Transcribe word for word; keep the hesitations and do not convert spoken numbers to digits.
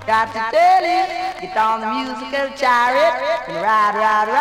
Got to tell you, get on the musical chariot and ride, ride, ride.